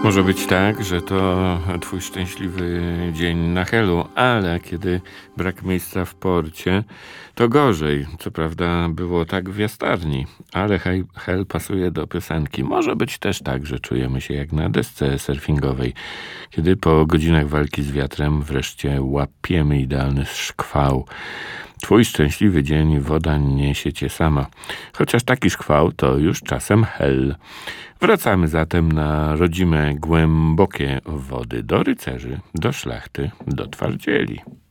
Może być tak, że to twój szczęśliwy dzień na Helu, ale kiedy brak miejsca w porcie, to gorzej. Co prawda było tak w Jastarni, ale Hel pasuje do piosenki. Może być też tak, że czujemy się jak na desce surfingowej, kiedy po godzinach walki z wiatrem wreszcie łapiemy idealny szkwał. Twój szczęśliwy dzień, woda niesie cię sama. Chociaż taki szkwał to już czasem Hel. Wracamy zatem na rodzime, głębokie wody, do rycerzy, do szlachty, do twardzieli.